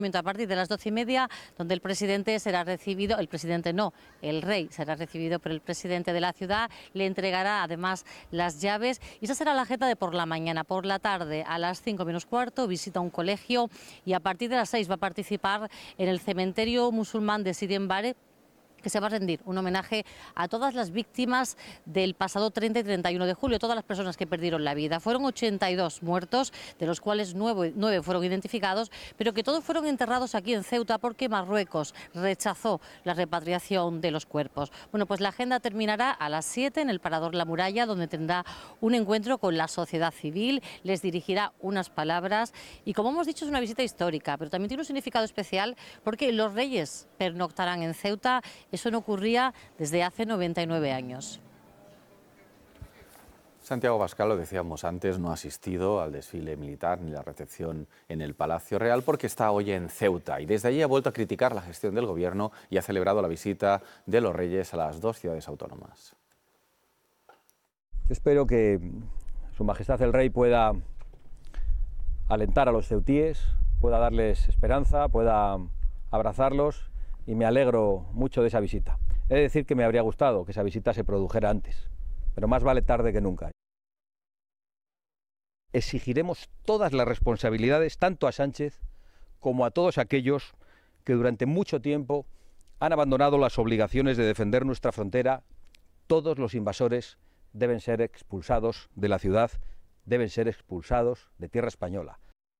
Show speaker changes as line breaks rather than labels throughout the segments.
A partir de las 12:30, donde el presidente será recibido, el rey será recibido por el presidente de la ciudad, le entregará además las llaves y esa será la agenda de por la mañana. Por la tarde, a las 5 menos cuarto, visita un colegio y a partir de las 6 va a participar en el cementerio musulmán de Sidi Mbare, que se va a rendir un homenaje a todas las víctimas del pasado 30 y 31 de julio, todas las personas que perdieron la vida. Fueron 82 muertos, de los cuales 9 fueron identificados, pero que todos fueron enterrados aquí en Ceuta porque Marruecos rechazó la repatriación de los cuerpos. Bueno, pues la agenda terminará a las 7 en el Parador La Muralla, donde tendrá un encuentro con la sociedad civil, les dirigirá unas palabras y, como hemos dicho, es una visita histórica, pero también tiene un significado especial porque los reyes pernoctarán en Ceuta. Eso no ocurría desde hace 99 años.
Santiago Abascal, lo decíamos antes, no ha asistido al desfile militar ni la recepción en el Palacio Real porque está hoy en Ceuta y desde allí ha vuelto a criticar la gestión del Gobierno y ha celebrado la visita de los Reyes a las dos ciudades autónomas.
Yo espero que Su Majestad el Rey pueda alentar a los ceutíes, pueda darles esperanza, pueda abrazarlos. Y me alegro mucho de esa visita. He de decir que me habría gustado que esa visita se produjera antes, pero más vale tarde que nunca. Exigiremos todas las responsabilidades, tanto a Sánchez como a todos aquellos que durante mucho tiempo han abandonado las obligaciones de defender nuestra frontera. Todos los invasores deben ser expulsados de la ciudad, deben ser expulsados de tierra española.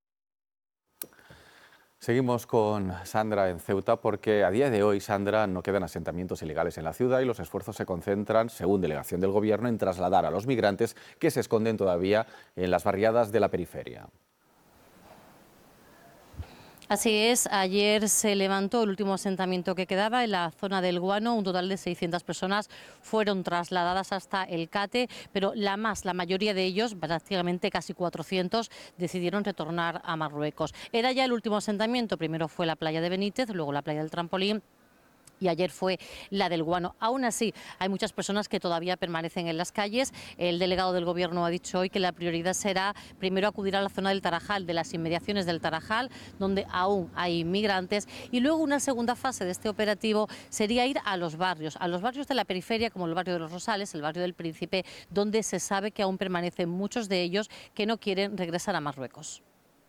Seguimos con Sandra en Ceuta porque a día de hoy, Sandra, no quedan asentamientos ilegales en la ciudad y los esfuerzos se concentran, según delegación del Gobierno, en trasladar a los migrantes que se esconden todavía en las barriadas de la periferia.
Así es, ayer se levantó el último asentamiento que quedaba en la zona del Guano. Un total de 600 personas fueron trasladadas hasta el Cate, pero la mayoría de ellos, prácticamente casi 400, decidieron retornar a Marruecos. Era ya el último asentamiento, primero fue la playa de Benítez, luego la playa del Trampolín, y ayer fue la del Guano. Aún así, hay muchas personas que todavía permanecen en las calles. El delegado del Gobierno ha dicho hoy que la prioridad será primero acudir a la zona del Tarajal, de las inmediaciones del Tarajal, donde aún hay inmigrantes, y luego una segunda fase de este operativo sería ir a los barrios de la periferia, como el barrio de los Rosales, el barrio del Príncipe, donde se sabe que aún permanecen muchos de ellos que no quieren regresar a Marruecos.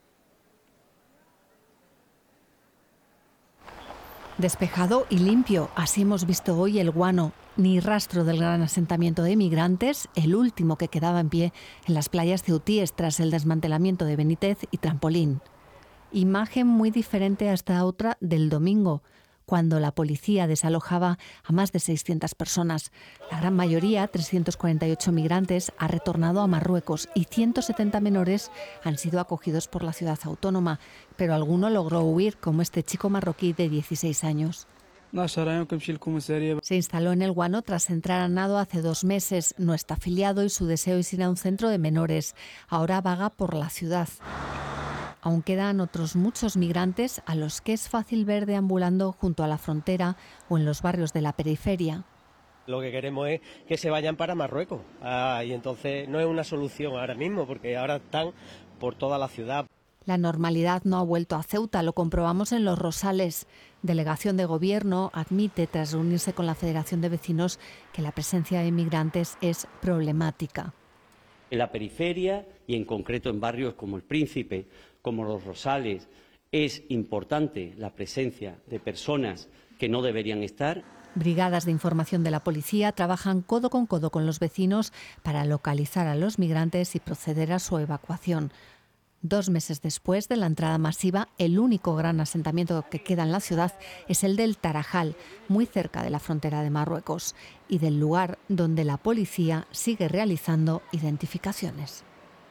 Despejado y limpio, así hemos visto hoy el Guano. Ni rastro del gran asentamiento de migrantes, el último que quedaba en pie en las playas ceutíes tras el desmantelamiento de Benítez y Trampolín. Imagen muy diferente a esta otra del domingo, cuando la policía desalojaba a más de 600 personas. La gran mayoría, 348 migrantes, ha retornado a Marruecos y 170 menores han sido acogidos por la ciudad autónoma, pero alguno logró huir, como este chico marroquí de 16 años. Se instaló en el Guano tras entrar a nado hace 2 meses. No está afiliado y su deseo es ir a un centro de menores. Ahora vaga por la ciudad. Aún quedan otros muchos migrantes a los que es fácil ver deambulando junto a la frontera o en los barrios de la periferia.
Lo que queremos es que se vayan para Marruecos. Y entonces no es una solución ahora mismo, porque ahora están por toda la ciudad.
La normalidad no ha vuelto a Ceuta, lo comprobamos en Los Rosales. Delegación de Gobierno admite, tras reunirse con la Federación de Vecinos, que la presencia de migrantes es problemática.
En la periferia y en concreto en barrios como el Príncipe, como Los Rosales, es importante la presencia de personas que no deberían estar.
Brigadas de información de la policía trabajan codo con los vecinos para localizar a los migrantes y proceder a su evacuación. 2 meses después de la entrada masiva, el único gran asentamiento que queda en la ciudad es el del Tarajal, muy cerca de la frontera de Marruecos, y del lugar donde la policía sigue realizando identificaciones.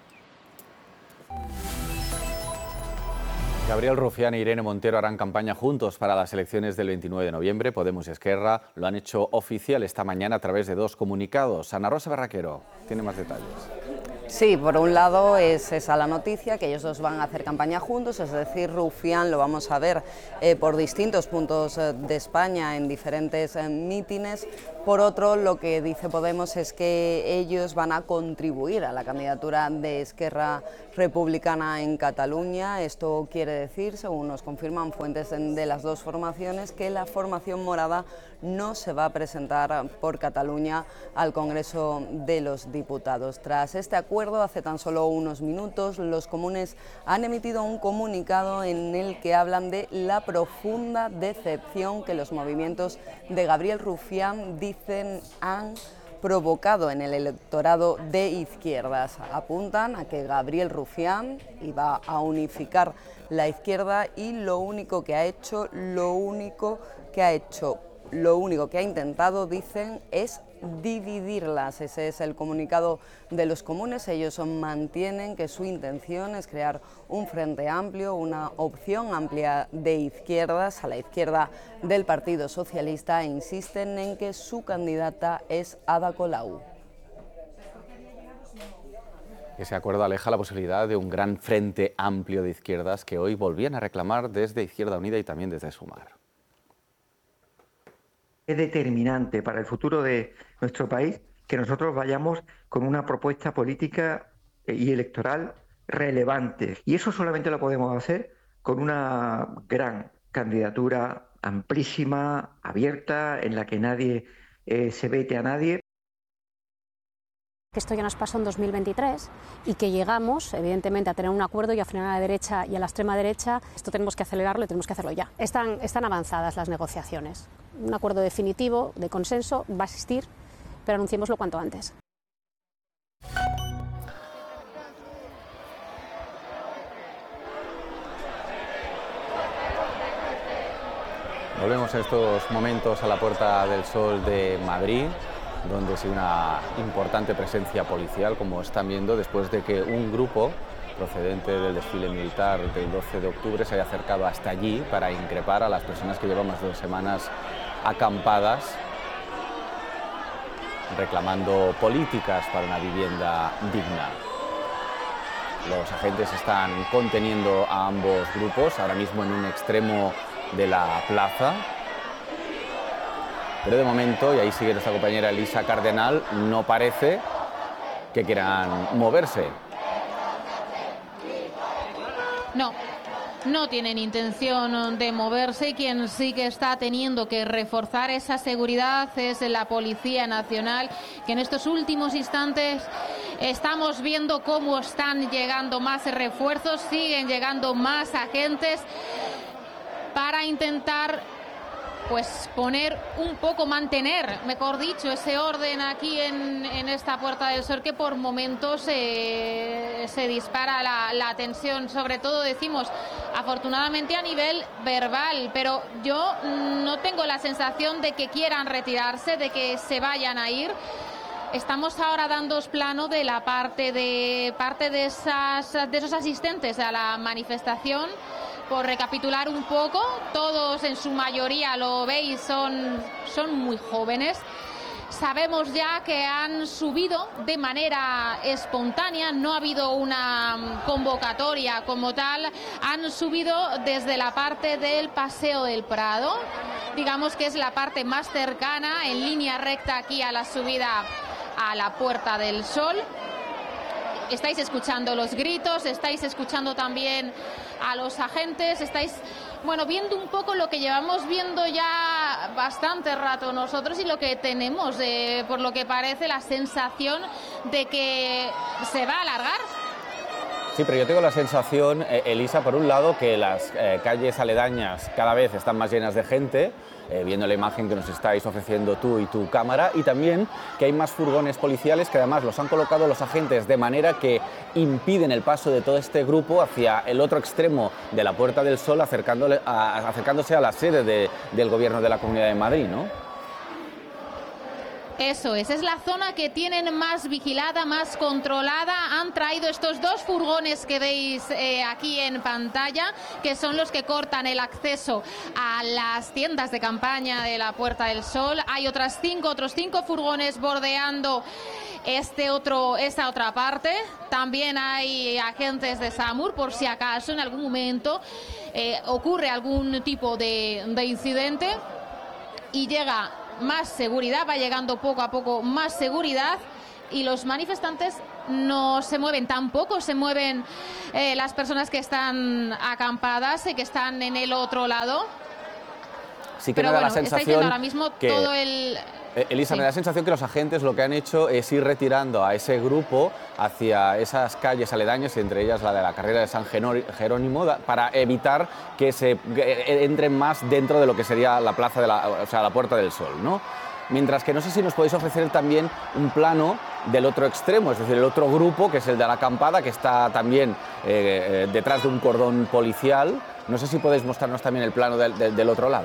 Gabriel Rufián e Irene Montero harán campaña juntos para las elecciones del 29 de noviembre. Podemos y Esquerra lo han hecho oficial esta mañana a través de 2 comunicados. Ana Rosa Barraquero tiene más detalles.
Sí, por un lado es esa la noticia, que ellos dos van a hacer campaña juntos, es decir, Rufián lo vamos a ver por distintos puntos de España en diferentes mítines. Por otro, lo que dice Podemos es que ellos van a contribuir a la candidatura de Esquerra Republicana en Cataluña. Esto quiere decir, según nos confirman fuentes de las dos formaciones, que la formación morada no se va a presentar por Cataluña al Congreso de los Diputados. Tras este acuerdo, hace tan solo unos minutos, los comunes han emitido un comunicado en el que hablan de la profunda decepción que los movimientos de Gabriel Rufián dicen han provocado en el electorado de izquierdas. Apuntan a que Gabriel Rufián iba a unificar la izquierda y lo único que ha intentado, dicen, es dividirlas. Ese es el comunicado de los comunes. Ellos mantienen que su intención es crear un frente amplio, una opción amplia de izquierdas a la izquierda del Partido Socialista, e insisten en que su candidata es Ada Colau.
Ese acuerdo aleja la posibilidad de un gran frente amplio de izquierdas que hoy volvían a reclamar desde Izquierda Unida y también desde Sumar.
Es determinante para el futuro de nuestro país que nosotros vayamos con una propuesta política y electoral relevante. Y eso solamente lo podemos hacer con una gran candidatura amplísima, abierta, en la que nadie se vete a nadie.
Que esto ya nos pasó en 2023 y que llegamos, evidentemente, a tener un acuerdo y a frenar a la derecha y a la extrema derecha. Esto tenemos que acelerarlo y tenemos que hacerlo ya. Están avanzadas las negociaciones. Un acuerdo definitivo, de consenso, va a existir, pero anunciémoslo cuanto antes.
Volvemos en estos momentos a la Puerta del Sol de Madrid, donde sí una importante presencia policial, como están viendo, después de que un grupo procedente del desfile militar del 12 de octubre se haya acercado hasta allí para increpar a las personas que llevan más de 2 semanas acampadas reclamando políticas para una vivienda digna. Los agentes están conteniendo a ambos grupos, ahora mismo en un extremo de la plaza. Pero de momento, y ahí sigue nuestra compañera Elisa Cardenal, no parece que quieran moverse.
No tienen intención de moverse, y quien sí que está teniendo que reforzar esa seguridad es la Policía Nacional, que en estos últimos instantes estamos viendo cómo están llegando más refuerzos, siguen llegando más agentes para intentar poner un poco, mantener, mejor dicho, ese orden aquí en esta Puerta del Sol, que por momentos se dispara la tensión, sobre todo, decimos, afortunadamente a nivel verbal, pero yo no tengo la sensación de que quieran retirarse, de que se vayan a ir. Estamos ahora dando plano de la parte de esos asistentes a la manifestación. Por recapitular un poco, todos en su mayoría, lo veis, son muy jóvenes. Sabemos ya que han subido de manera espontánea, no ha habido una convocatoria como tal, han subido desde la parte del Paseo del Prado, digamos que es la parte más cercana, en línea recta aquí a la subida a la Puerta del Sol. Estáis escuchando los gritos, estáis escuchando también a los agentes, estáis viendo un poco lo que llevamos viendo ya bastante rato nosotros y lo que tenemos, por lo que parece, la sensación de que se va a alargar.
Sí, pero yo tengo la sensación, Elisa, por un lado, que las calles aledañas cada vez están más llenas de gente, viendo la imagen que nos estáis ofreciendo tú y tu cámara, y también que hay más furgones policiales que además los han colocado los agentes de manera que impiden el paso de todo este grupo hacia el otro extremo de la Puerta del Sol, acercándose a la sede del Gobierno de la Comunidad de Madrid, ¿no?
Eso es la zona que tienen más vigilada, más controlada. Han traído estos 2 furgones que veis aquí en pantalla, que son los que cortan el acceso a las tiendas de campaña de la Puerta del Sol. Hay otros 5 furgones bordeando esta otra parte. También hay agentes de SAMUR por si acaso en algún momento ocurre algún tipo de incidente y llega más seguridad, va llegando poco a poco más seguridad, y los manifestantes no se mueven, tampoco se mueven las personas que están acampadas y que están en el otro lado.
Sí que
pero
me da
bueno,
la sensación
estáis viendo ahora mismo
que...
todo el...
Elisa,
Sí.
me da la sensación que los agentes lo que han hecho es ir retirando a ese grupo hacia esas calles aledañas, entre ellas la de la carrera de San Jerónimo, para evitar que entren más dentro de lo que sería la plaza la Puerta del Sol, ¿no? Mientras que no sé si nos podéis ofrecer también un plano del otro extremo, es decir, el otro grupo, que es el de la acampada, que está también detrás de un cordón policial. No sé si podéis mostrarnos también el plano del otro lado.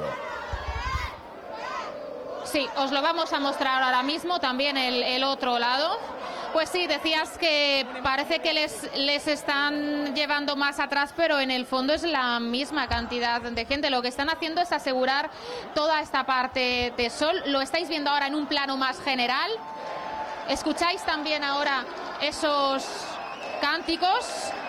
Sí, os lo vamos a mostrar ahora mismo, también el otro lado. Pues sí, decías que parece que les están llevando más atrás, pero en el fondo es la misma cantidad de gente. Lo que están haciendo es asegurar toda esta parte de Sol. Lo estáis viendo ahora en un plano más general. Escucháis también ahora esos cánticos.